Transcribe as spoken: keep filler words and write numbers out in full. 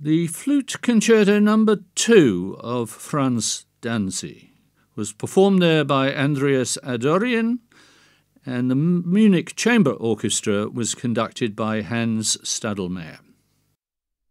The Flute Concerto Number two of Franz Danzi was performed there by Andreas Adorian, and the Munich Chamber Orchestra was conducted by Hans Stadelmeier.